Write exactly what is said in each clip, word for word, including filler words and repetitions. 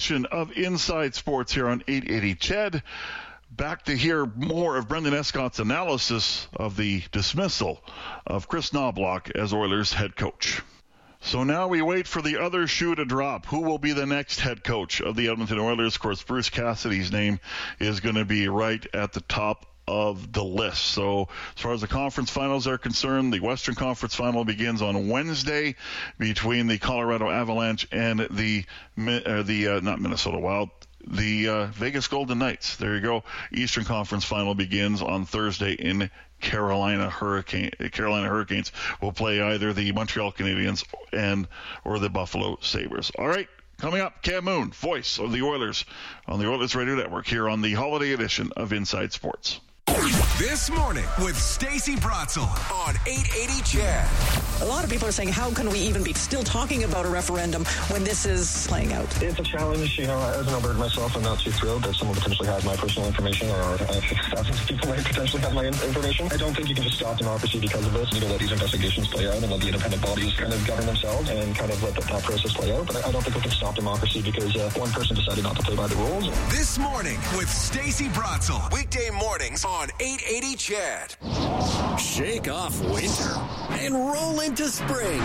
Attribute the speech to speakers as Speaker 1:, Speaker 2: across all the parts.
Speaker 1: edition of Inside Sports here on eight eighty C H E D. Back to hear more of Brendan Escott's analysis of the dismissal of Chris Knoblauch as Oilers head coach. So now we wait for the other shoe to drop. Who will be the next head coach of the Edmonton Oilers? Of course, Bruce Cassidy's name is going to be right at the top of the list. So as far as the conference finals are concerned, the Western Conference final begins on Wednesday between the Colorado Avalanche and the uh, the uh, not Minnesota Wild, the uh, Vegas Golden Knights. There you go. Eastern Conference final begins on Thursday in Carolina. Hurricane Carolina Hurricanes will play either the Montreal Canadiens and or the Buffalo Sabres. All right. Coming up, Cam Moon, voice of the Oilers on the Oilers Radio Network here on the holiday edition of Inside Sports.
Speaker 2: This morning with Stacey Bratzel on eight eighty C H E D.
Speaker 3: A lot of people are saying, how can we even be still talking about a referendum when this is playing out?
Speaker 4: It's a challenge. You know, as an Albertan myself, I'm not too thrilled that someone potentially has my personal information, or uh, thousands of people might potentially have my information. I don't think you can just stop democracy because of this. You know, let these investigations play out and let the independent bodies kind of govern themselves and kind of let that, that process play out. But I, I don't think we can stop democracy because uh, one person decided not to play by the rules.
Speaker 2: This morning with Stacey Bratzel. Weekday mornings on eight eighty C H E D.
Speaker 5: Shake off winter and roll into spring.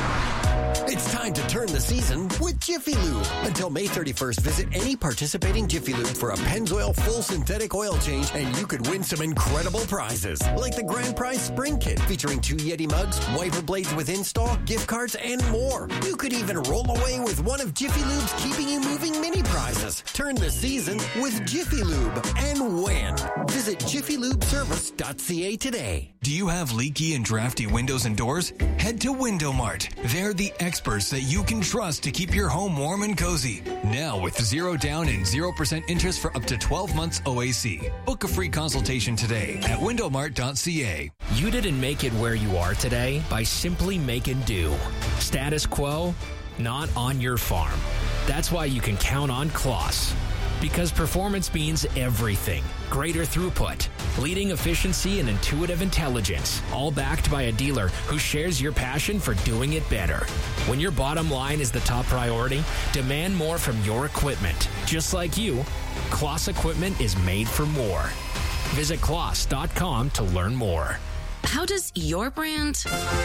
Speaker 5: It's time to turn the season with Jiffy Lube. Until May thirty-first, visit any participating Jiffy Lube for a Pennzoil full synthetic oil change, and you could win some incredible prizes, like the Grand Prize Spring Kit featuring two Yeti mugs, wiper blades with install, gift cards, and more. You could even roll away with one of Jiffy Lube's Keeping You Moving mini prizes. Turn the season with Jiffy Lube and win. Visit jiffy lube service dot c a today.
Speaker 2: Do you have leaky and drafty windows and doors? Head to Window Mart. They're the experts that you can trust to keep your home warm and cozy. Now with zero down and zero percent interest for up to twelve months O A C. Book a free consultation today at window mart dot c a.
Speaker 6: You didn't make it where you are today by simply making do. Status quo, not on your farm. That's why you can count on Kloss. Because performance means everything. Greater throughput, leading efficiency, and intuitive intelligence, all backed by a dealer who shares your passion for doing it better. When your bottom line is the top priority, demand more from your equipment. Just like you, Kloss equipment is made for more. Visit kloss dot com to learn more.
Speaker 7: How does your brand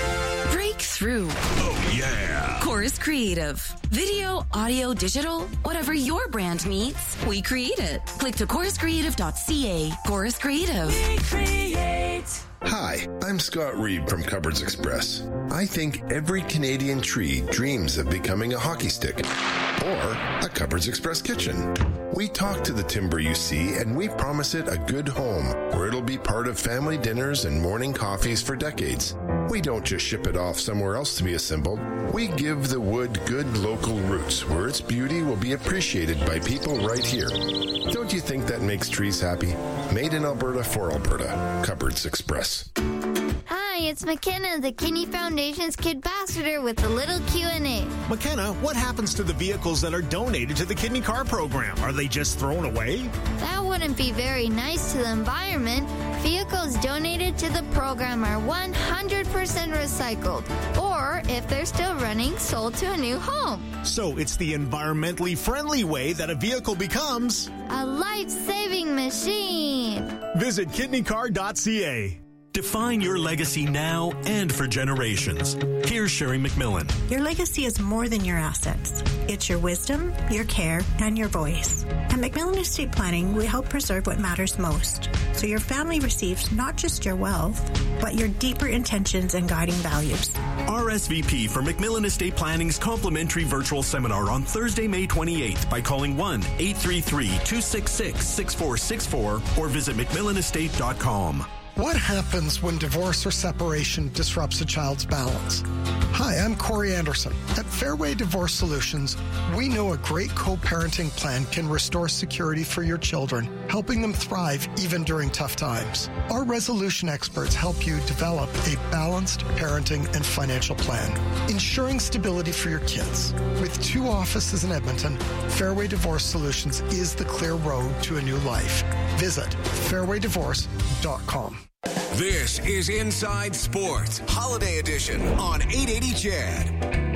Speaker 7: break through?
Speaker 2: Oh, yeah.
Speaker 7: Chorus Creative. Video, audio, digital, whatever your brand needs, we create it. Click to chorus creative dot c a. Chorus Creative. We create.
Speaker 8: Hi, I'm Scott Reed from Cupboards Express. I think every Canadian tree dreams of becoming a hockey stick or a Cupboards Express kitchen. We talk to the timber you see, and we promise it a good home where it'll be part of family dinners and morning coffees for decades. We don't just ship it off somewhere else to be assembled. We give the wood good local roots where its beauty will be appreciated by people right here. Don't you think that makes trees happy? Made in Alberta for Alberta. Cupboards Express.
Speaker 9: Hi, it's McKenna, the Kidney Foundation's Kid Ambassador with a little Q and A.
Speaker 10: McKenna, what happens to the vehicles that are donated to the Kidney Car Program? Are they just thrown away?
Speaker 9: That wouldn't be very nice to the environment. Vehicles donated to the program are one hundred percent recycled, or if they're still running, sold to a new home.
Speaker 10: So it's the environmentally friendly way that a vehicle becomes
Speaker 9: a life-saving machine.
Speaker 10: Visit kidney car dot c a.
Speaker 11: Define your legacy now and for generations. Here's Sherry McMillan.
Speaker 12: Your legacy is more than your assets. It's your wisdom, your care, and your voice. At McMillan Estate Planning, we help preserve what matters most, so your family receives not just your wealth, but your deeper intentions and guiding values.
Speaker 11: R S V P for McMillan Estate Planning's complimentary virtual seminar on Thursday, May twenty-eighth by calling one eight three three, two six six, six four six four or visit mcmillan estate dot com.
Speaker 13: What happens when divorce or separation disrupts a child's balance? Hi, I'm Corey Anderson. At Fairway Divorce Solutions, we know a great co-parenting plan can restore security for your children, helping them thrive even during tough times. Our resolution experts help you develop a balanced parenting and financial plan, ensuring stability for your kids. With two offices in Edmonton, Fairway Divorce Solutions is the clear road to a new life. Visit fairway divorce dot com.
Speaker 2: This is Inside Sports, Holiday Edition on eight eighty C H E D.
Speaker 1: Welcome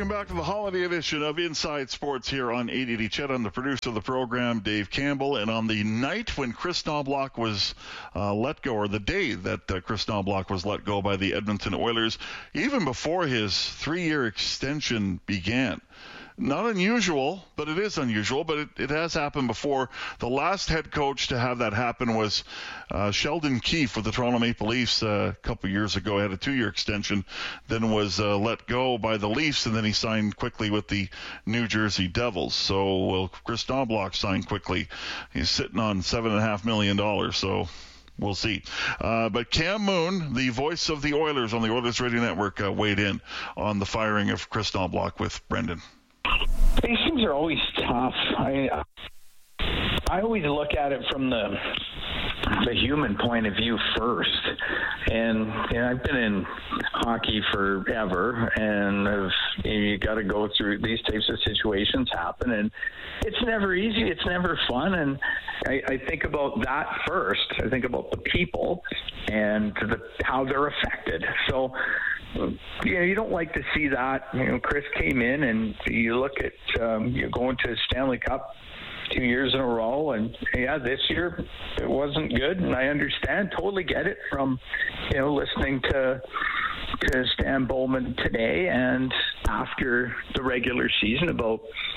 Speaker 1: Welcome back to the holiday edition of Inside Sports here on eight eighty C H E D. I'm the producer of the program, Dave Campbell, and on the night when Chris Knoblauch was uh, let go, or the day that uh, Chris Knoblauch was let go by the Edmonton Oilers, even before his three-year extension began. Not unusual, but it is unusual, but it, it has happened before. The last head coach to have that happen was uh, Sheldon Keefe with the Toronto Maple Leafs uh, a couple years ago. He had a two-year extension, then was uh, let go by the Leafs, and then he signed quickly with the New Jersey Devils. So, well, Chris Knoblauch signed quickly. He's sitting on seven point five million dollars, so we'll see. Uh, but Cam Moon, the voice of the Oilers on the Oilers Radio Network, uh, weighed in on the firing of Chris Knoblauch with Brendan.
Speaker 14: These things are always tough. I I always look at it from the the human point of view first. And you know, I've been in hockey forever, and I've, you, know, you got to go through these types of situations happen, and it's never easy. It's never fun. And I, I think about that first. I think about the people and the, how they're affected. So, you know, you don't like to see that. You know, Chris came in, and you look at um, you going to Stanley Cup two years in a row, and yeah, this year it wasn't good, and I understand, totally get it from, you know, listening to to Stan Bowman today and after the regular season about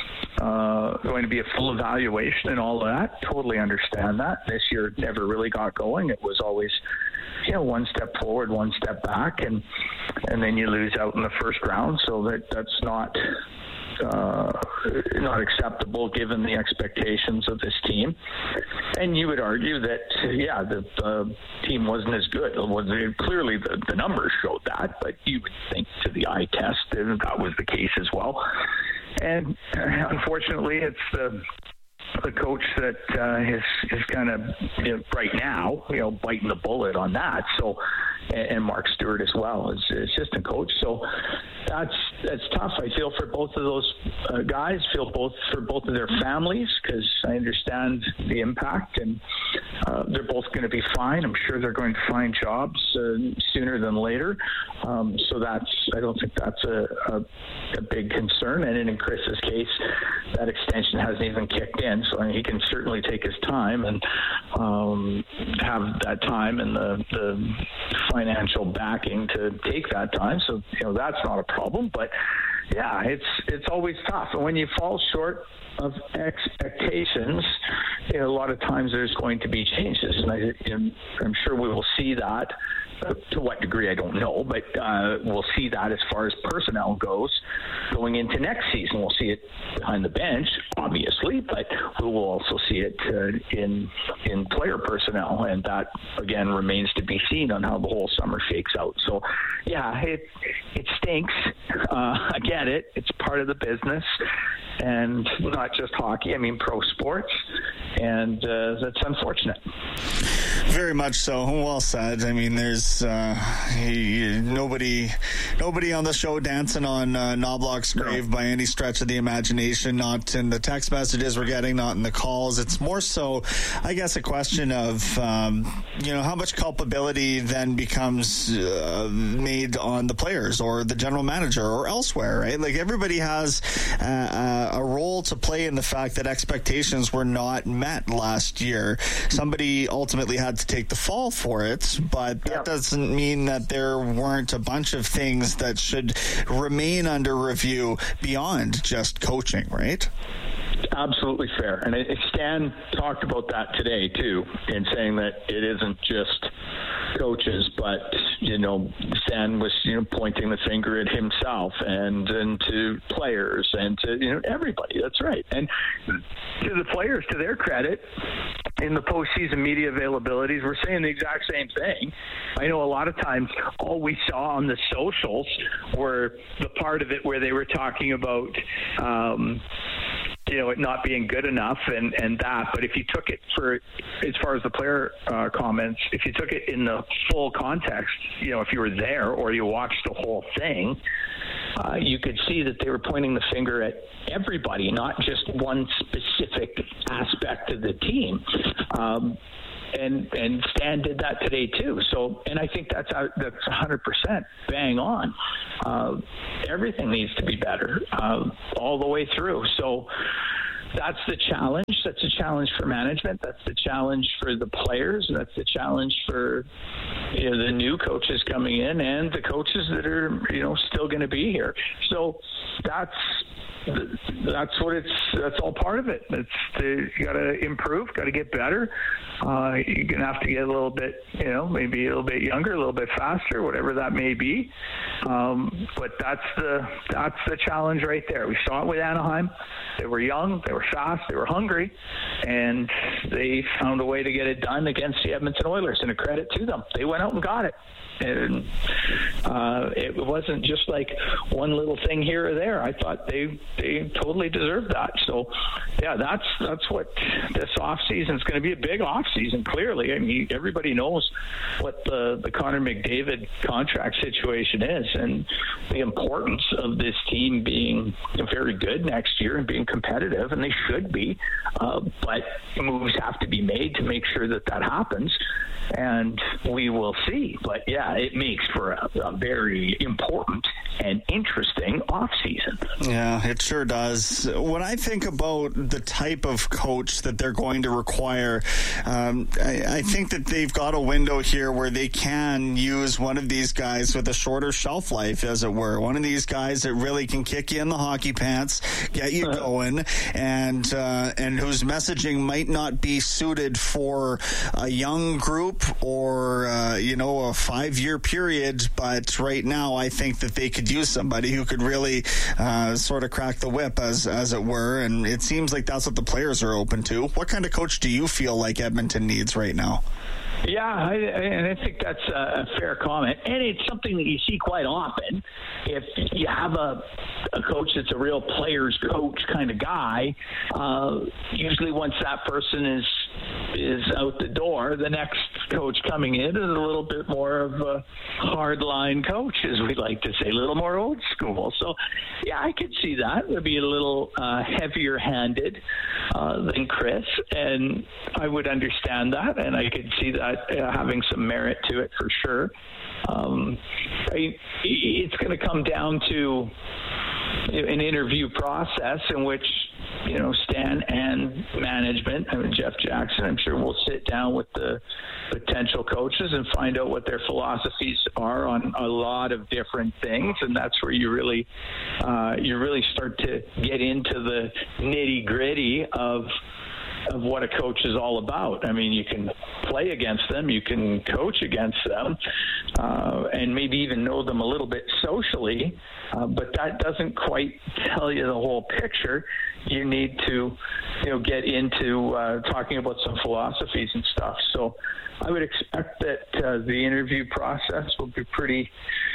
Speaker 14: uh, going to be a full evaluation and all of that. Totally understand that. This year it never really got going. It was always, you know, one step forward, one step back, and and then you lose out in the first round. So that that's not uh, not acceptable given the expectations of this team. And you would argue that, yeah, the uh, team wasn't as good. Clearly, the, the numbers showed that, but you would think to the eye test that that was the case as well. And uh, unfortunately, it's the the coach that uh, is is kind of, you know, right now, you know, biting the bullet on that. So, and, and Mark Stewart as well as assistant coach. So that's that's tough. I feel for both of those uh, guys. Feel both for both of their families, because I understand the impact, and uh, they're both going to be fine. I'm sure they're going to find jobs uh, sooner than later. Um, so that's I don't think that's a, a a big concern. And in Chris's case, that extension hasn't even kicked in. So he can certainly take his time and um, have that time and the, the financial backing to take that time. So, you know, that's not a problem. But, yeah, it's it's always tough. And when you fall short of expectations, you know, a lot of times there's going to be changes. And I, you know, I'm sure we will see that. Uh, to what degree, I don't know, but uh, we'll see that as far as personnel goes going into next season. We'll see it behind the bench, obviously, but we will also see it uh, in in player personnel, and that, again, remains to be seen on how the whole summer shakes out. So, yeah, it it stinks. Uh, I get it. It's part of the business, and not just hockey. I mean, pro sports, and uh, that's unfortunate.
Speaker 15: Very much so. Well said. I mean, there's uh, he, nobody nobody on the show dancing on uh, Knoblauch's grave by any stretch of the imagination, not in the text messages we're getting, not in the calls. It's more so, I guess, a question of, um, you know, how much culpability then becomes uh, made on the players or the general manager or elsewhere, right? Like, everybody has uh, a role to play in the fact that expectations were not met last year. Somebody ultimately had to take the fall for it, but that yep. doesn't mean that there weren't a bunch of things that should remain under review beyond just coaching, right?
Speaker 14: Absolutely fair. And Stan talked about that today, too, in saying that it isn't just coaches, but, you know, Stan was, you know, pointing the finger at himself and, and to players and to, you know, everybody. That's right. And to the players, to their credit, in the postseason media availabilities, we're saying the exact same thing. I know a lot of times all we saw on the socials were the part of it where they were talking about, um, you know, it not being good enough and, and that. But if you took it for, as far as the player uh, comments, if you took it in the full context, you know, if you were there or you watched the whole thing, uh, you could see that they were pointing the finger at everybody, not just one specific aspect of the team. Um, and and Stan did that today too. So, and I think that's that's one hundred percent bang on. Uh, everything needs to be better uh, all the way through. So that's the challenge. That's a challenge for management. That's the challenge for the players. That's the challenge for, you know, the new coaches coming in and the coaches that are, you know, still going to be here. So that's that's what it's that's all part of it. It's the, you got to improve, got to get better. Uh, you're gonna have to get a little bit, you know, maybe a little bit younger, a little bit faster, whatever that may be. Um, but that's the that's the challenge right there. We saw it with Anaheim. They were young, they were fast, they were hungry, and they found a way to get it done against the Edmonton Oilers. And a credit to them, they went out and got it. And uh, it wasn't just like one little thing here or there. I thought they they totally deserved that. So, yeah, that's that's what this off season is going to be, a big off season. Clearly, I mean, everybody knows what the the Connor McDavid contract situation is, and the importance of this team being very good next year and being competitive, and they should be. Uh, but moves have to be made to make sure that that happens. And we will see. But, yeah, it makes for a, a very important and interesting offseason.
Speaker 15: Yeah, it sure does. When I think about the type of coach that they're going to require, um, I, I think that they've got a window here where they can use one of these guys with a shorter shelf life, as it were. One of these guys that really can kick you in the hockey pants, get you going, and, uh, and whose messaging might not be suited for a young group or, uh, you know, a five-year period. But right now, I think that they could use somebody who could really uh, sort of crack the whip, as as it were. And it seems like that's what the players are open to. What kind of coach do you feel like Edmonton needs right now?
Speaker 14: Yeah, I, and I think that's a fair comment. And it's something that you see quite often. If you have a, a coach that's a real player's coach kind of guy, uh, usually once that person is is out the door, the next coach coming in is a little bit more of a hardline coach, as we like to say, a little more old school. So, yeah, I could see that. It would be a little uh, heavier-handed uh, than Chris, and I would understand that, and I could see that uh, having some merit to it for sure. Um, I, it's going to come down to an interview process in which, you know, Stan and management, I mean, Jeff Jackson, I'm sure will sit down with the potential coaches and find out what their philosophies are on a lot of different things. And that's where you really, uh, you really start to get into the nitty gritty of, of what a coach is all about. I mean, you can play against them, you can coach against them, uh, and maybe even know them a little bit socially, uh, but that doesn't quite tell you the whole picture. You need to, you know, get into uh, talking about some philosophies and stuff. So I would expect that uh, the interview process will be pretty,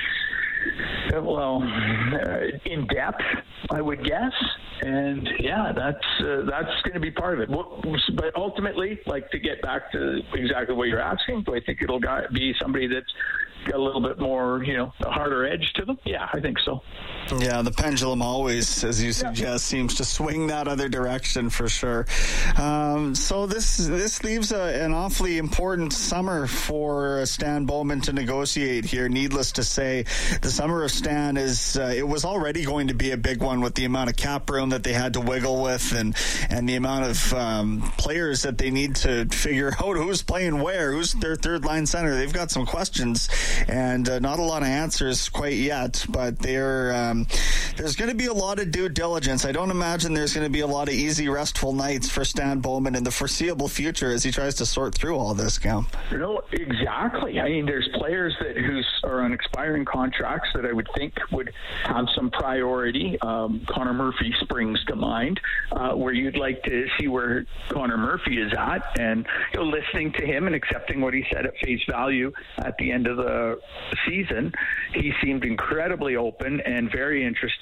Speaker 14: well, uh, in depth, I would guess. And yeah, that's uh, that's going to be part of it. But ultimately, like, to get back to exactly what you're asking, do I think it'll be somebody that's got a little bit more, you know, a harder edge to them? Yeah, I think so.
Speaker 15: Yeah, the pendulum always, as you suggest, yeah. seems to swing that other direction for sure. Um, so this this leaves a, an awfully important summer for Stan Bowman to negotiate here. Needless to say, the summer of Stan is uh, it was already going to be a big one with the amount of cap room that they had to wiggle with, and and the amount of um, players that they need to figure out who's playing where, who's their third line center. They've got some questions and uh, not a lot of answers quite yet, but they're um, there's going to be a lot of due diligence. I don't imagine there's going to be a lot of easy, restful nights for Stan Bowman in the foreseeable future as he tries to sort through all this, Cam.
Speaker 14: No, exactly. I mean, there's players that who are on expiring contracts that I would think would have some priority. Um, Connor Murphy springs to mind, uh, where you'd like to see where Connor Murphy is at, and, you know, listening to him and accepting what he said at face value at the end of the season. He seemed incredibly open and very interested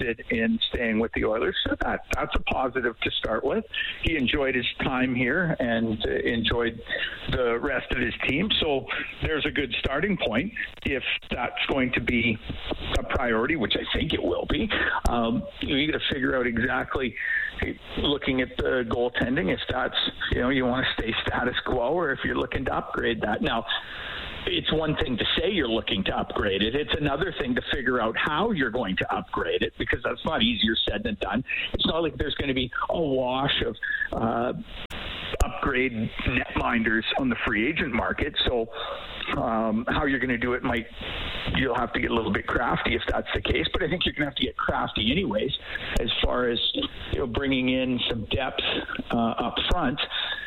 Speaker 14: interested in staying with the Oilers. So that that's a positive to start with. He enjoyed his time here and uh, enjoyed the rest of his team. So there's a good starting point. If that's going to be a priority, which I think it will be, um, you got to figure out exactly, looking at the goaltending, if that's, you know, you want to stay status quo or if you're looking to upgrade that. Now, it's one thing to say you're looking to upgrade it. It's another thing to figure out how you're going to upgrade it, because that's not easier said than done. It's not like there's going to be a wash of uh, upgrade netminders on the free agent market. So um, how you're going to do it might, you'll have to get a little bit crafty if that's the case. But I think you're going to have to get crafty anyways, as far as, you know, bringing in some depth uh, up front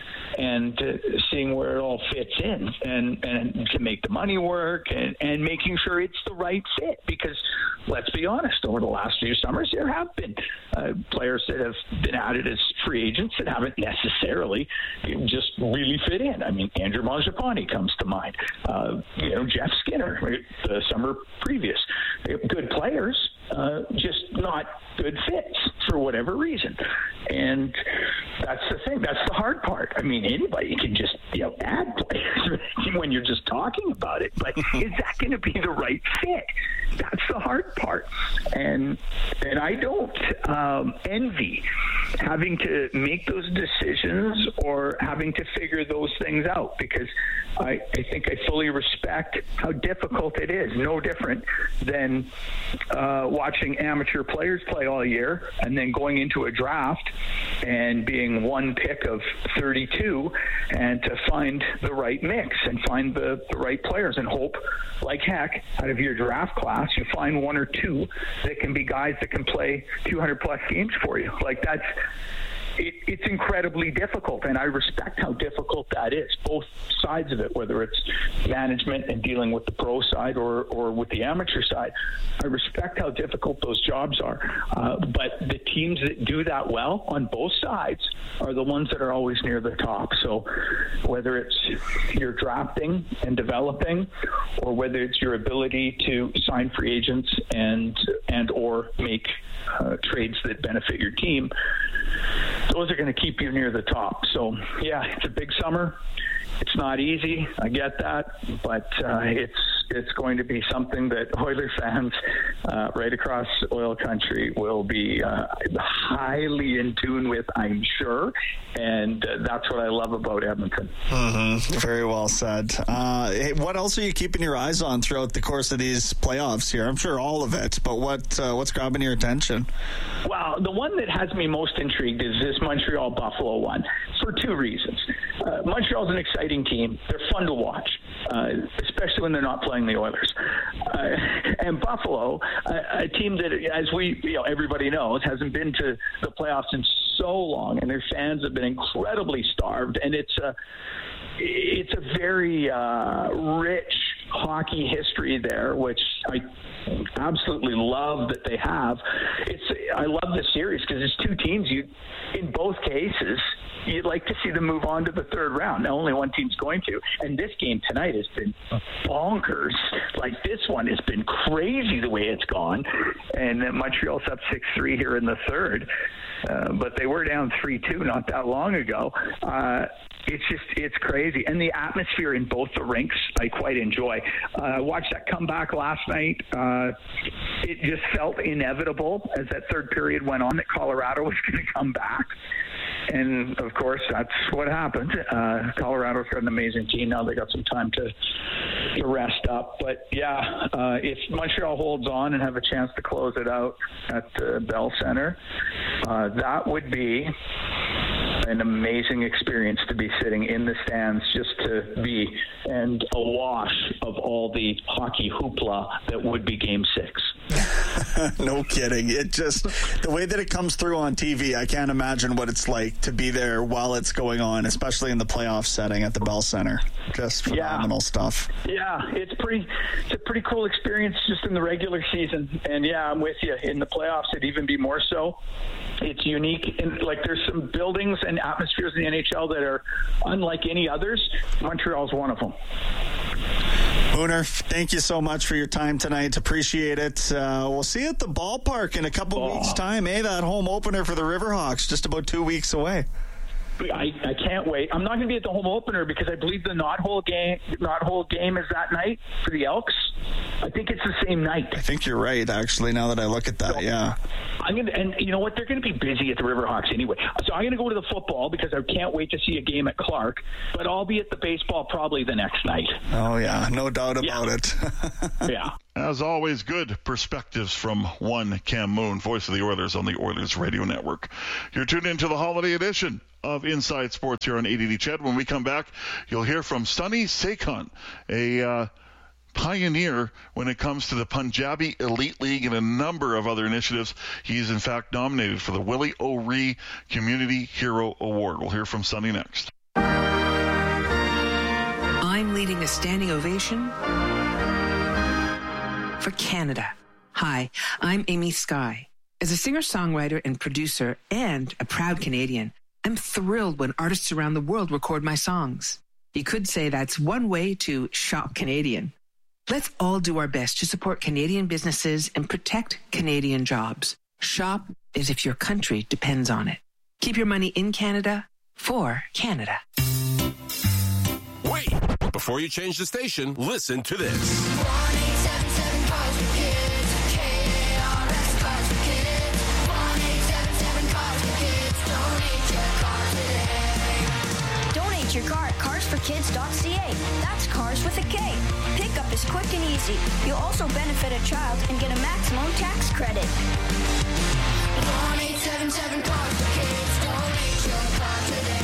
Speaker 14: and uh, seeing where it all fits in, and, and to make the money work, and, and making sure it's the right fit. Because let's be honest, over the last few summers, there have been uh, players that have been added as free agents that haven't necessarily just really fit in. I mean, Andrew Mangiapane comes to mind. Uh, you know, Jeff Skinner, the summer previous. Good players, uh, just not good fits for whatever reason. And that's the thing. That's the hard part. I mean, anybody can just, you know, add players when you're just talking about it. But is that going to be the right fit? That's the hard part. And and I don't um, envy having to make those decisions or having to figure those things out, because I, I think I fully respect how difficult it is. No different than uh, watching amateur players play all year and then going into a draft and being one pick of thirty-two, and to find the right mix and find the, the right players and hope like heck out of your draft class you find one or two that can be guys that can play two hundred plus games for you. Like, that's It, it's incredibly difficult, and I respect how difficult that is, both sides of it, whether it's management and dealing with the pro side or, or with the amateur side. I respect how difficult those jobs are, uh, but the teams that do that well on both sides are the ones that are always near the top. So whether it's your drafting and developing, or whether it's your ability to sign free agents and and or make uh, trades that benefit your team, those are going to keep you near the top. So, yeah, it's a big summer. It's not easy. I get that, but uh, it's it's going to be something that Oilers fans uh, right across oil country will be uh, highly in tune with, I'm sure, and uh, that's what I love about Edmonton.
Speaker 15: Mm-hmm. Very well said. Uh, hey, what else are you keeping your eyes on throughout the course of these playoffs here? I'm sure all of it, but what uh, what's grabbing your attention?
Speaker 14: Well, the one that has me most intrigued is this Montreal-Buffalo one, for two reasons. Uh, Montreal's an exciting team. They're fun to watch, uh, especially when they're not playing the Oilers. Uh, and Buffalo, a, a team that, as we, you know, everybody knows, hasn't been to the playoffs in so long, and their fans have been incredibly starved. And it's a, it's a very uh, rich hockey history there, which I absolutely love that they have. It's I love this series because it's two teams. You, in both cases, you'd like to see them move on to the third round. Now, only one team's going to. And this game tonight has been bonkers. Like, this one has been crazy the way it's gone. And uh, Montreal's up six three here in the third. Uh, but they were down three two not that long ago. Uh, it's just, it's crazy. And the atmosphere in both the rinks, I quite enjoy. Uh, I watched that comeback last night. Uh, it just felt inevitable as that third period went on that Colorado was going to come back. And, of course, that's what happened. Uh, Colorado's got an amazing team now. They got some time to, to rest up. But, yeah, uh, if Montreal holds on and have a chance to close it out at the Bell Center, uh, that would be an amazing experience to be sitting in the stands, just to be and awash of all the hockey hoopla that would be Game Six.
Speaker 15: No kidding. It just, the way that it comes through on T V, I can't imagine what it's like to be there while it's going on, especially in the playoff setting at the Bell Center. Just phenomenal yeah. stuff.
Speaker 14: Yeah, it's pretty. It's a pretty cool experience just in the regular season, and yeah, I'm with you. In the playoffs, it'd even be more so. It's unique, and like there's some buildings and atmospheres in the N H L that are unlike any others. Montreal's one of them.
Speaker 15: Booner, thank you so much for your time tonight. Appreciate it. Uh, we'll see you at the ballpark in a couple oh. weeks' time, eh? That home opener for the Riverhawks, just about two weeks away.
Speaker 14: I, I can't wait. I'm not going to be at the home opener because I believe the Knothole game, Knothole game is that night for the Elks. I think it's the same night.
Speaker 15: I think you're right, actually, now that I look at that, so, yeah.
Speaker 14: I'm gonna, and you know what? They're going to be busy at the Riverhawks anyway. So I'm going to go to the football because I can't wait to see a game at Clark, but I'll be at the baseball probably the next night.
Speaker 15: Oh, yeah, no doubt about
Speaker 14: yeah.
Speaker 15: it.
Speaker 14: yeah.
Speaker 1: As always, good perspectives from one Cam Moon, voice of the Oilers on the Oilers Radio Network. You're tuned into the holiday edition of Inside Sports here on eight eighty C H E D. When we come back, you'll hear from Sunny Sekhan, a uh, pioneer when it comes to the Punjabi Elite League and a number of other initiatives. He's, in fact, nominated for the Willie O'Ree Community Hero Award. We'll hear from Sunny next.
Speaker 16: I'm leading a standing ovation for Canada. Hi, I'm Amy Skye. As a singer-songwriter and producer and a proud Canadian, I'm thrilled when artists around the world record my songs. You could say that's one way to shop Canadian. Let's all do our best to support Canadian businesses and protect Canadian jobs. Shop as if your country depends on it. Keep your money in Canada for Canada.
Speaker 17: Wait! Before you change the station, listen to this.
Speaker 18: Your car at cars for kids dot c a. That's cars with a K. Pickup is quick and easy. You'll also benefit a child and get a maximum tax credit. one eight seven seven cars for kids. Donate your car today.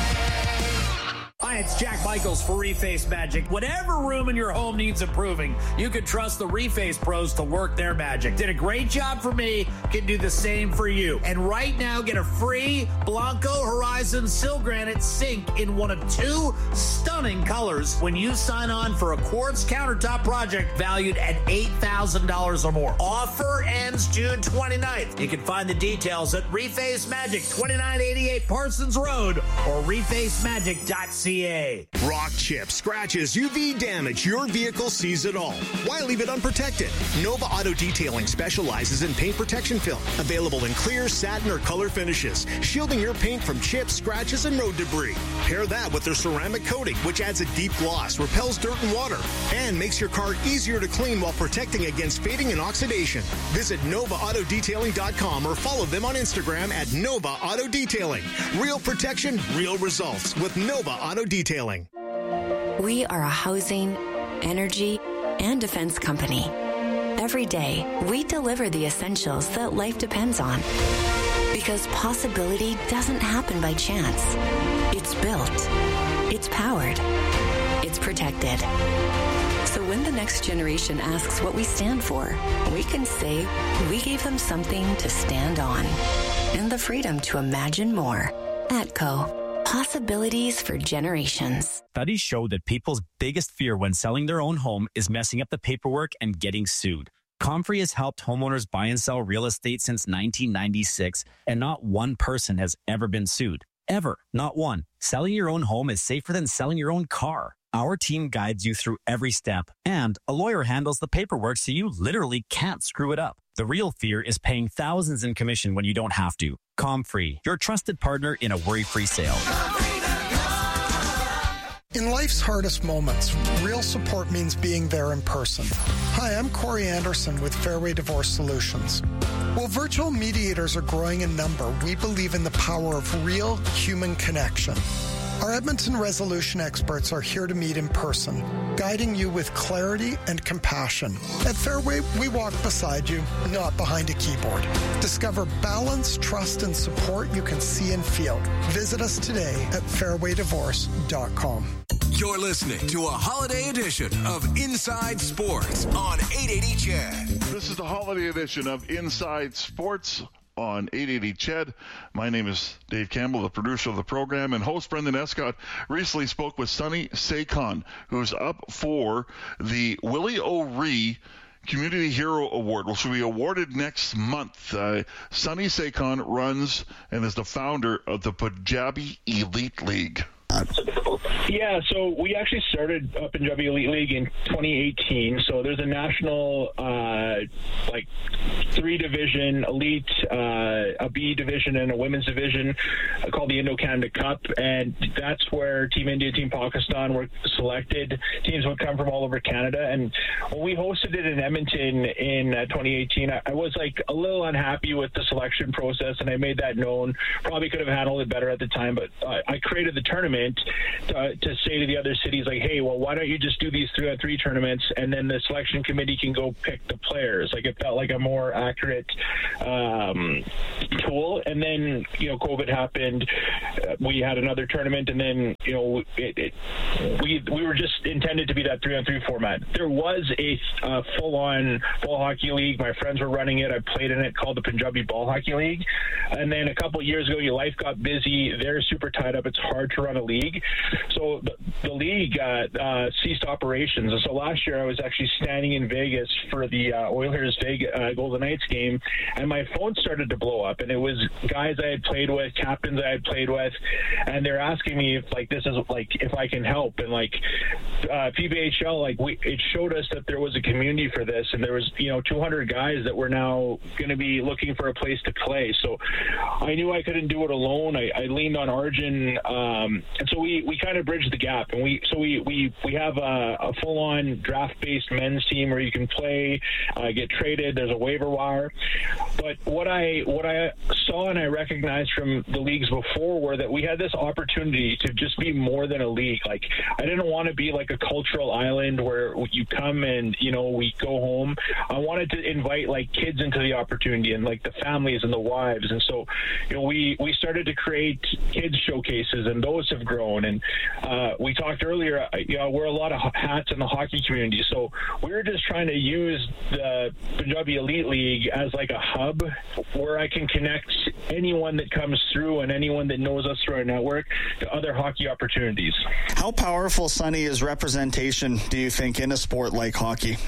Speaker 19: Hi, it's Jack Michaels for Reface Magic. Whatever room in your home needs improving, you can trust the Reface pros to work their magic. Did a great job for me, can do the same for you. And right now, get a free Blanco Horizon Sil Granite sink in one of two stunning colors when you sign on for a quartz countertop project valued at eight thousand dollars or more. Offer ends June twenty-ninth. You can find the details at Reface Magic, twenty-nine eighty-eight Parsons Road, or reface magic dot c a.
Speaker 10: Rock chips, scratches, U V damage, your vehicle sees it all. Why leave it unprotected? Nova Auto Detailing specializes in paint protection film, available in clear, satin, or color finishes, shielding your paint from chips, scratches, and road debris. Pair that with their ceramic coating, which adds a deep gloss, repels dirt and water, and makes your car easier to clean while protecting against fading and oxidation. Visit nova auto detailing dot com or follow them on Instagram at Nova Auto Detailing. Real protection, real results with Nova Auto Detailing.
Speaker 20: We are a housing, energy, and defense company. Every day, we deliver the essentials that life depends on. Because possibility doesn't happen by chance. It's built. It's powered. It's protected. So when the next generation asks what we stand for, we can say we gave them something to stand on. And the freedom to imagine more. ATCO. Possibilities for generations.
Speaker 21: Studies show that people's biggest fear when selling their own home is messing up the paperwork and getting sued. Comfrey has helped homeowners buy and sell real estate since nineteen ninety-six, and not one person has ever been sued. Ever. Not one. Selling your own home is safer than selling your own car. Our team guides you through every step, and a lawyer handles the paperwork so you literally can't screw it up. The real fear is paying thousands in commission when you don't have to. Comfrey, your trusted partner in a worry-free sale.
Speaker 13: In life's hardest moments, real support means being there in person. Hi, I'm Corey Anderson with Fairway Divorce Solutions. While virtual mediators are growing in number, we believe in the power of real human connection. Our Edmonton resolution experts are here to meet in person, guiding you with clarity and compassion. At Fairway, we walk beside you, not behind a keyboard. Discover balance, trust, and support you can see and feel. Visit us today at fairway divorce dot com.
Speaker 17: You're listening to a holiday edition of Inside Sports on eight eighty C H E D.
Speaker 1: This is the holiday edition of Inside Sports on eight eighty C H E D. My name is Dave Campbell, the producer of the program, and host Brendan Escott recently spoke with Sunny Sekhan, who's up for the Willie O'Ree Community Hero Award, which will be awarded next month. Uh, Sunny Sekhan runs and is the founder of the Punjabi Elite League.
Speaker 3: Yeah, so we actually started up in W Elite League in twenty eighteen. So there's a national, uh, like, three-division elite, uh, a B division, and a women's division uh, called the Indo-Canada Cup, and that's where Team India, Team Pakistan were selected. Teams would come from all over Canada, and when we hosted it in Edmonton in uh, twenty eighteen, I, I was, like, a little unhappy with the selection process, and I made that known. Probably could have handled it better at the time, but uh, I created the tournament to, to say to the other cities, like, hey, well, why don't you just do these three on three tournaments, and then the selection committee can go pick the players. Like, it felt like a more accurate um, tool. And then, you know, COVID happened. Uh, we had another tournament, and then, you know, it, it, we we were just intended to be that three on three format. There was a uh, full-on ball hockey league. My friends were running it. I played in it, called the Punjabi Ball Hockey League. And then a couple of years ago, your life got busy. They're super tied up. It's hard to run a league. So the, the league uh, uh, ceased operations. And so last year, I was actually standing in Vegas for the uh, Oilers Vegas, uh, Golden Knights game, and my phone started to blow up. And it was guys I had played with, captains I had played with, and they're asking me if, like, this is, like, if I can help. And, like, uh, P B H L, like, we, it showed us that there was a community for this, and there was, you know, two hundred guys that were now going to be looking for a place to play. So I knew I couldn't do it alone. I, I leaned on Arjun, um, and so we, we kind of bridged the gap. And we so we we, we have a, a full-on draft-based men's team where you can play, uh, get traded. There's a waiver wire. But what I what I saw and I recognized from the leagues before were that we had this opportunity to just be more than a league. Like, I didn't want to be like a cultural island where you come and, you know, we go home. I wanted to invite, like, kids into the opportunity, and, like, the families and the wives. And so, you know, we, we started to create kids showcases, and those have grown. And uh, we talked earlier, you know, we're a lot of hats in the hockey community. So we were just trying to use the Punjabi Elite League as like a hub where I can connect anyone that comes through and anyone that knows us through our network to other hockey opportunities.
Speaker 15: How powerful, Sonny, is representation, do you think, in a sport like hockey?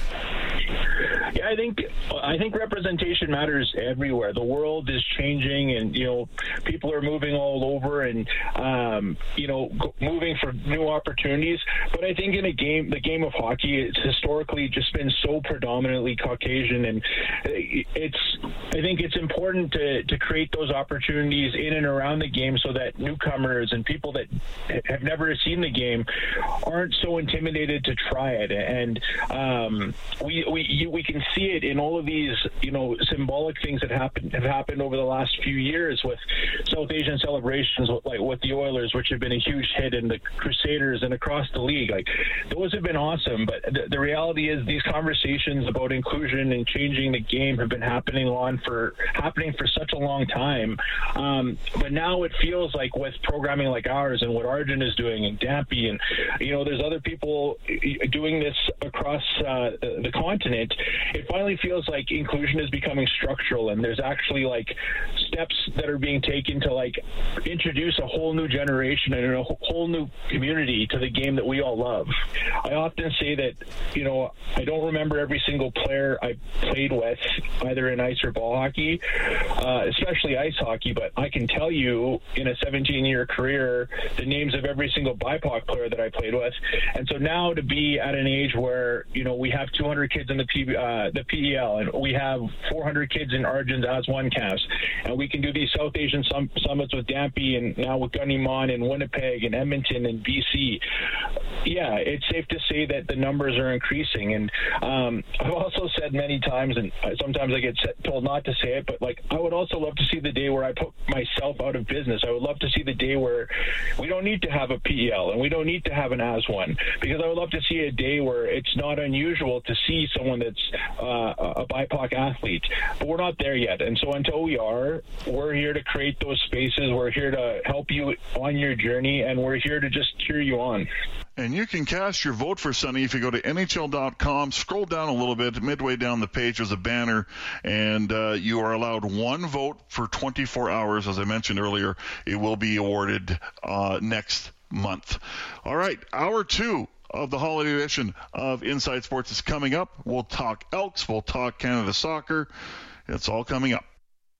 Speaker 3: Yeah, I think I think representation matters everywhere. The world is changing, and, you know, people are moving all over, and um, you know, moving for new opportunities. But I think in a game, the game of hockey, it's historically just been so predominantly Caucasian, and it's. I think it's important to to create those opportunities in and around the game so that newcomers and people that have never seen the game aren't so intimidated to try it. And um, we we you, we can see it in all of these, you know, symbolic things that happen have happened over the last few years with South Asian celebrations, like with the Oilers, which have been a huge hit, and the Crusaders, and across the league. Like, those have been awesome. But the, the reality is, these conversations about inclusion and changing the game have been happening on for happening for such a long time. Um, but now it feels like, with programming like ours and what Arjun is doing, and Dampy, and, you know, there's other people doing this across uh, the, the continent. It finally feels like inclusion is becoming structural, and there's actually, like, steps that are being taken to, like, introduce a whole new generation and a whole new community to the game that we all love. I often say that, you know, I don't remember every single player I played with, either in ice or ball hockey, uh, especially ice hockey, but I can tell you in a seventeen-year career the names of every single B I P O C player that I played with. And so now to be at an age where, you know, we have two hundred kids in the P, uh, the P E L, and we have four hundred kids in Arjun's As One camps, and we can do these South Asian sum- summits with Dampy, and now with Gunnymon and Winnipeg and Edmonton and B C. Yeah, it's safe to say that the numbers are increasing. And um, I've also said many times, and sometimes I get told not to say it, but, like, I would also love to see the day where I put myself out of business. I would love to see the day where we don't need to have a P E L and we don't need to have an As One, because I would love to see a day where it's not unusual to see someone that's uh, a B I P O C athlete. But we're not there yet. And so until we are, we're here to create those spaces. We're here to help you on your journey, and we're here to just cheer you on.
Speaker 1: And you can cast your vote for Sonny if you go to N H L dot com, scroll down a little bit, midway down the page there's a banner, and uh, you are allowed one vote for twenty-four hours. As I mentioned earlier, it will be awarded uh, next month. All right, hour two of the holiday edition of Inside Sports is coming up. We'll talk Elks, we'll talk Canada soccer. It's all coming up.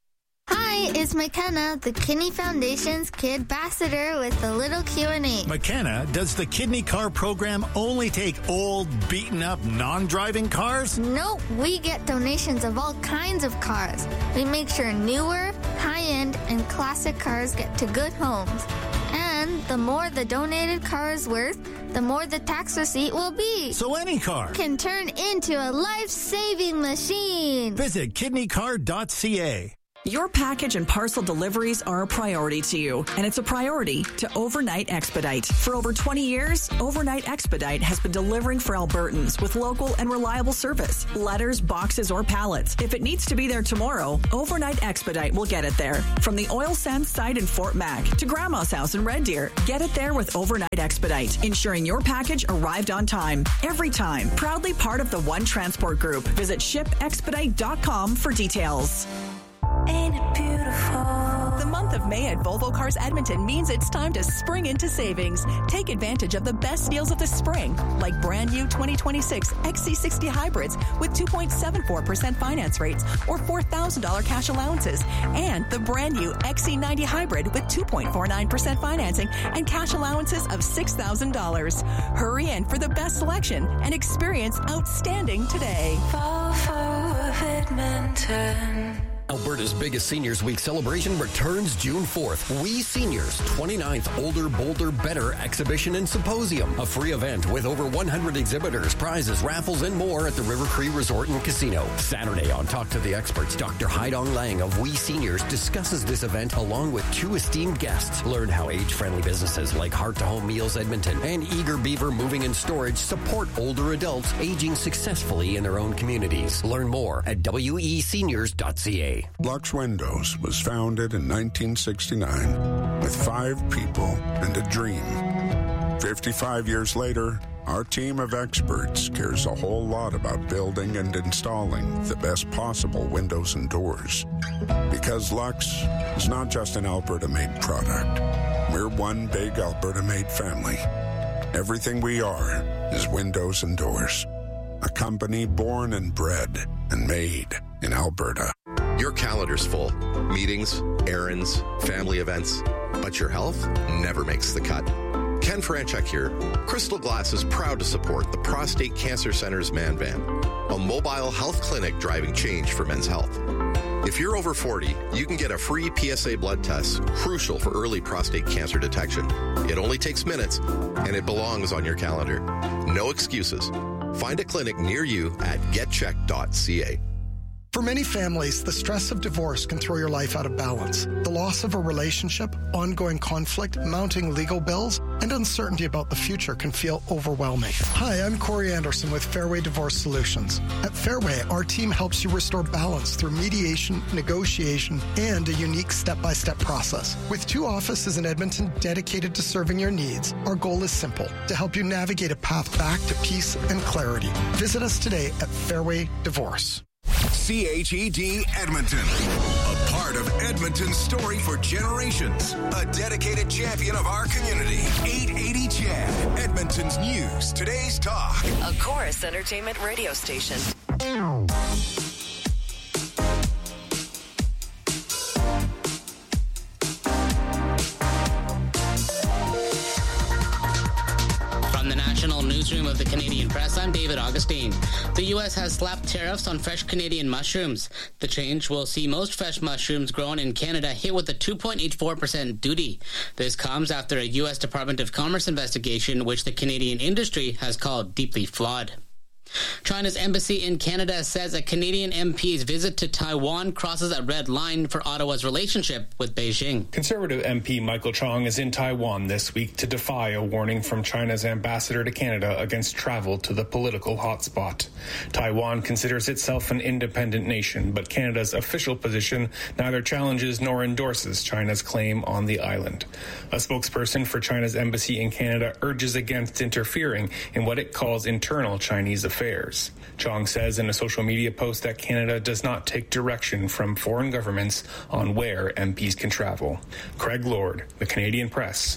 Speaker 9: Hi, it's McKenna, the Kidney Foundation's Kid Ambassador with a little Q and A.
Speaker 10: McKenna, does the Kidney Car program only take old, beaten-up, non-driving cars?
Speaker 9: Nope, we get donations of all kinds of cars. We make sure newer, high-end, and classic cars get to good homes. And the more the donated car is worth, the more the tax receipt will be.
Speaker 10: So any car
Speaker 9: can turn into a life-saving machine.
Speaker 10: Visit kidney car dot c a.
Speaker 4: Your package and parcel deliveries are a priority to you, and it's a priority to Overnight Expedite. For over twenty years, Overnight Expedite has been delivering for Albertans with local and reliable service. Letters, boxes, or pallets. If it needs to be there tomorrow, Overnight Expedite will get it there. From the oil sands site in Fort Mac to Grandma's house in Red Deer, get it there with Overnight Expedite, ensuring your package arrived on time. Every time. Proudly part of the One Transport Group. Visit ship expedite dot com for details.
Speaker 22: Ain't it beautiful?
Speaker 4: The month of May at Volvo Cars Edmonton means it's time to spring into savings. Take advantage of the best deals of the spring, like brand new twenty twenty-six X C sixty hybrids with two point seven four percent finance rates or four thousand dollars cash allowances, and the brand new X C ninety hybrid with two point four nine percent financing and cash allowances of six thousand dollars. Hurry in for the best selection and experience outstanding today.
Speaker 22: Volvo of Edmonton.
Speaker 5: Alberta's biggest Seniors Week celebration returns June fourth. We Seniors, twenty-ninth Older, Bolder, Better Exhibition and Symposium. A free event with over one hundred exhibitors, prizes, raffles, and more at the River Cree Resort and Casino. Saturday on Talk to the Experts, Doctor Haidong Lang of We Seniors discusses this event along with two esteemed guests. Learn how age-friendly businesses like Heart to Home Meals Edmonton and Eager Beaver Moving and Storage support older adults aging successfully in their own communities. Learn more at w e seniors dot c a.
Speaker 23: Lux Windows was founded in nineteen sixty-nine with five people and a dream. fifty-five years later, our team of experts cares a whole lot about building and installing the best possible windows and doors. Because Lux is not just an Alberta-made product. We're one big Alberta-made family. Everything we are is windows and doors. A company born and bred and made in Alberta.
Speaker 24: Your calendar's full. Meetings, errands, family events. But your health never makes the cut. Ken Franchuk here. Crystal Glass is proud to support the Prostate Cancer Center's Man Van, a mobile health clinic driving change for men's health. If you're over forty, you can get a free P S A blood test, crucial for early prostate cancer detection. It only takes minutes, and it belongs on your calendar. No excuses. Find a clinic near you at get check dot c a.
Speaker 13: For many families, the stress of divorce can throw your life out of balance. The loss of a relationship, ongoing conflict, mounting legal bills, and uncertainty about the future can feel overwhelming. Hi, I'm Corey Anderson with Fairway Divorce Solutions. At Fairway, our team helps you restore balance through mediation, negotiation, and a unique step-by-step process. With two offices in Edmonton dedicated to serving your needs, our goal is simple, to help you navigate a path back to peace and clarity. Visit us today at Fairway Divorce.
Speaker 17: C H E D Edmonton, a part of Edmonton's story for generations, a dedicated champion of our community. eight eighty C H E D, Edmonton's news, today's talk.
Speaker 25: A Chorus Entertainment radio station.
Speaker 26: Newsroom of the Canadian Press, I'm David Augustine. The U S has slapped tariffs on fresh Canadian mushrooms. The change will see most fresh mushrooms grown in Canada hit with a two point eight four percent duty. This comes after a U S Department of Commerce investigation, which the Canadian industry has called deeply flawed. China's embassy in Canada says a Canadian M P's visit to Taiwan crosses a red line for Ottawa's relationship with Beijing.
Speaker 27: Conservative M P Michael Chong is in Taiwan this week to defy a warning from China's ambassador to Canada against travel to the political hotspot. Taiwan considers itself an independent nation, but Canada's official position neither challenges nor endorses China's claim on the island. A spokesperson for China's embassy in Canada urges against interfering in what it calls internal Chinese affairs. Affairs. Chong says in a social media post that Canada does not take direction from foreign governments on where M Ps can travel. Craig Lord, The Canadian Press,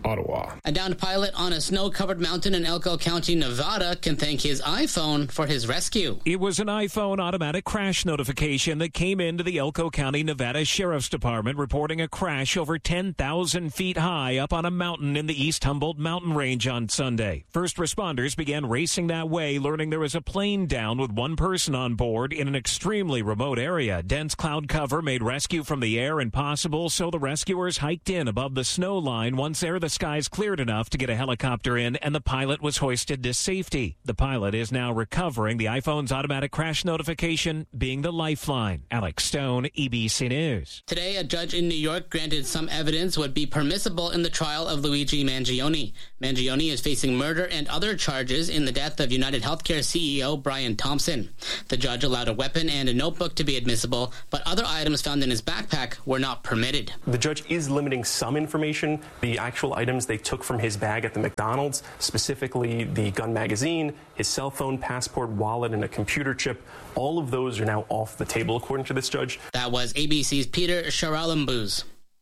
Speaker 27: Ottawa.
Speaker 26: A downed pilot on a snow-covered mountain in Elko County, Nevada, can thank his iPhone for his rescue.
Speaker 2: It was an iPhone automatic crash notification that came into the Elko County, Nevada Sheriff's Department reporting a crash over ten thousand feet high up on a mountain in the East Humboldt mountain range on Sunday. First responders began racing that way, learning there was a plane down with one person on board in an extremely remote area. Dense cloud cover made rescue from the air impossible, so the rescuers hiked in above the snow line once there the skies cleared enough to get a helicopter in, and the pilot was hoisted to safety. The pilot is now recovering, the iPhone's automatic crash notification being the lifeline. Alex Stone, E B C News.
Speaker 26: Today, a judge in New York granted some evidence would be permissible in the trial of Luigi Mangione. Mangione is facing murder and other charges in the death of United Healthcare C E O Brian Thompson. The judge allowed a weapon and a notebook to be admissible, but other items found in his backpack were not permitted.
Speaker 6: The judge is limiting some information. The actual items they took from his bag at the McDonald's, specifically the gun magazine, his cell phone, passport, wallet, and a computer chip, all of those are now off the table, according to this judge.
Speaker 26: That was A B C's Peter Charalambous.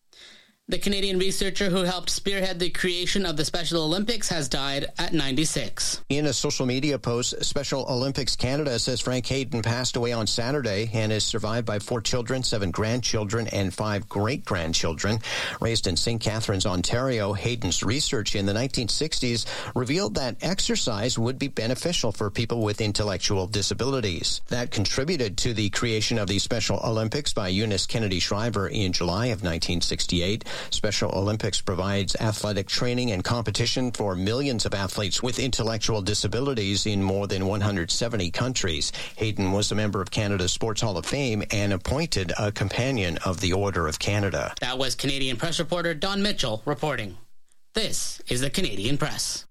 Speaker 26: The Canadian researcher who helped spearhead the creation of the Special Olympics has died at ninety-six.
Speaker 7: In a social media post, Special Olympics Canada says Frank Hayden passed away on Saturday and is survived by four children, seven grandchildren, and five great-grandchildren. Raised in Saint Catharines, Ontario, Hayden's research in the nineteen sixties revealed that exercise would be beneficial for people with intellectual disabilities. That contributed to the creation of the Special Olympics by Eunice Kennedy Shriver in July of nineteen sixty-eight. Special Olympics provides athletic training and competition for millions of athletes with intellectual disabilities in more than one hundred seventy countries. Hayden was a member of Canada's Sports Hall of Fame and appointed a companion of the Order of Canada.
Speaker 26: That was Canadian press reporter Don Mitchell reporting. This is the Canadian Press.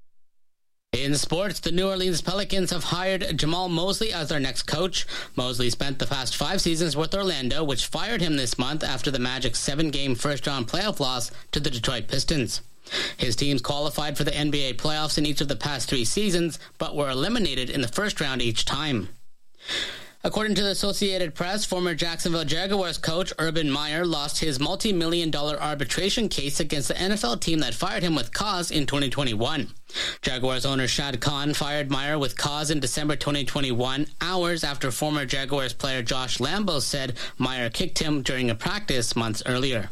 Speaker 26: In sports, the New Orleans Pelicans have hired Jamal Mosley as their next coach. Mosley spent the past five seasons with Orlando, which fired him this month after the Magic's seven-game first-round playoff loss to the Detroit Pistons. His teams qualified for the N B A playoffs in each of the past three seasons, but were eliminated in the first round each time. According to the Associated Press, former Jacksonville Jaguars coach Urban Meyer lost his multi-million dollar arbitration case against the N F L team that fired him with cause in twenty twenty-one. Jaguars owner Shad Khan fired Meyer with cause in December twenty twenty-one, hours after former Jaguars player Josh Lambo said Meyer kicked him during a practice months earlier.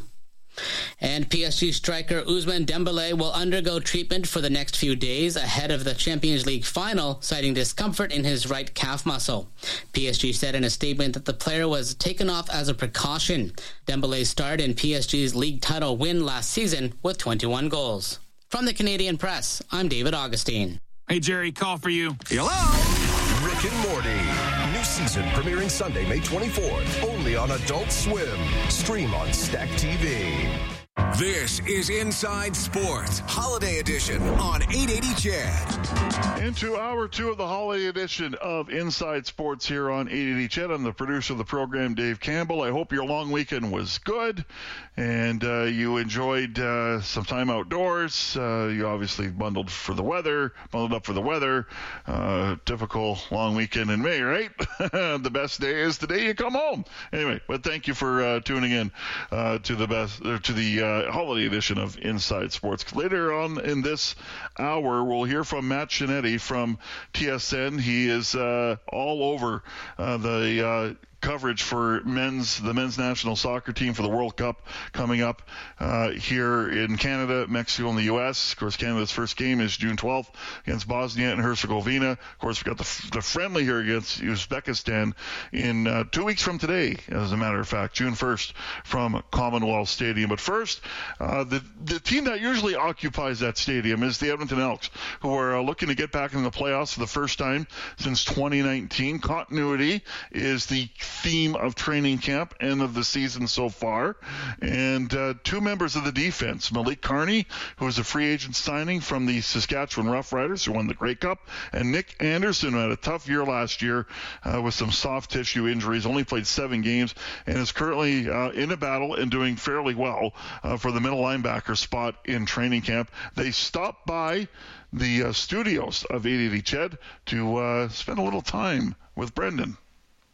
Speaker 26: And P S G striker Ousmane Dembélé will undergo treatment for the next few days ahead of the Champions League final, citing discomfort in his right calf muscle. P S G said in a statement that the player was taken off as a precaution. Dembélé starred in P S G's league title win last season with twenty-one goals. From the Canadian Press, I'm David Augustine.
Speaker 8: Hey, Jerry, call for you.
Speaker 17: Hello? Rick and Morty. New season premiering Sunday, May twenty-fourth. Only on Adult Swim. Stream on Stack T V. This is Inside Sports, Holiday Edition on eight eighty C H E D.
Speaker 1: Into hour two of the Holiday Edition of Inside Sports here on eight eighty C H E D. I'm the producer of the program, Dave Campbell. I hope your long weekend was good and uh, you enjoyed uh, some time outdoors. Uh, you obviously bundled for the weather, bundled up for the weather. Uh, typical long weekend in May, right? The best day is the day you come home. Anyway, but thank you for uh, tuning in uh, to the best uh, to the uh, holiday edition of Inside Sports. Later on in this hour, we'll hear from Matt Shinetti from T S N. He is uh, all over uh, the uh, coverage for men's the men's national soccer team for the World Cup coming up uh, here in Canada, Mexico, and the U S. Of course, Canada's first game is June twelfth against Bosnia and Herzegovina. Of course, we've got the, the friendly here against Uzbekistan in uh, two weeks from today, as a matter of fact, June first from Commonwealth Stadium. But first, uh, the, the team that usually occupies that stadium is the Edmonton Elks, who are uh, looking to get back into the playoffs for the first time since twenty nineteen. Continuity is the theme of training camp and of the season so far. And uh, two members of the defense, Malik Carney, who was a free agent signing from the Saskatchewan Roughriders, who won the Grey Cup, and Nick Anderson, who had a tough year last year uh, with some soft tissue injuries, only played seven games, and is currently uh, in a battle and doing fairly well uh, for the middle linebacker spot in training camp. They stopped by the uh, studios of eight eighty C H E D to uh, spend a little time with Brendan.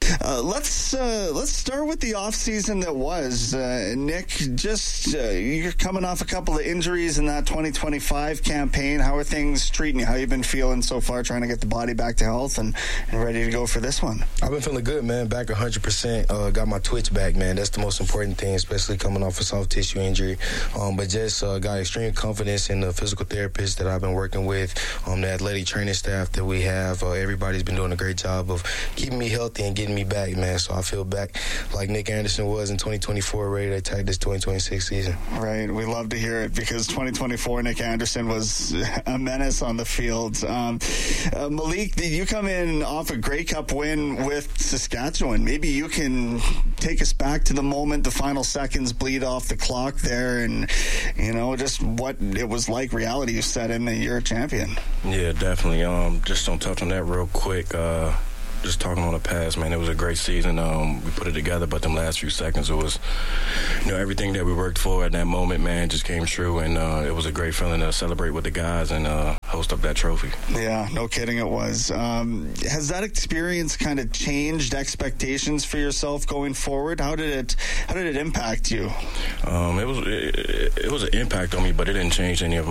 Speaker 15: Uh, let's uh, let's start with the off season that was. Uh, Nick, just uh, you're coming off a couple of injuries in that twenty twenty-five campaign. How are things treating you? How you been feeling so far, trying to get the body back to health and, and ready to go for this one?
Speaker 8: I've been feeling good, man. Back one hundred percent. Uh, got my twitch back, man. That's the most important thing, especially coming off a soft tissue injury. Um, but just uh, got extreme confidence in the physical therapist that I've been working with, um, the athletic training staff that we have. Uh, everybody's been doing a great job of keeping me healthy and getting me back, man. So I feel back like Nick Anderson was in twenty twenty-four, ready to attack this twenty twenty-six season.
Speaker 15: Right. We love to hear it because twenty twenty-four, Nick Anderson was a menace on the field. Um, uh, Malik, did you come in off a Grey Cup win with Saskatchewan? Maybe you can take us back to the moment, the final seconds bleed off the clock there, and, you know, just what it was like, reality you set in that you're a champion.
Speaker 11: Yeah, definitely. Um, just don't touch on that real quick. Uh, just talking on the past, man, it was a great season. Um, we put it together, but them last few seconds, it was, you know, everything that we worked for at that moment, man, just came true, and uh, it was a great feeling to celebrate with the guys and uh, host up that trophy.
Speaker 15: Yeah, no kidding, it was. Um, has that experience kind of changed expectations for yourself going forward? How did it How did it impact you?
Speaker 11: Um, it was it, it was an impact on me, but it didn't change any of